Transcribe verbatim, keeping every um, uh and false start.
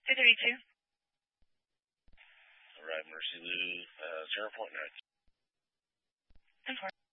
two thirty-two. All right, Mercy Lou, uh, zero point nine. ten four.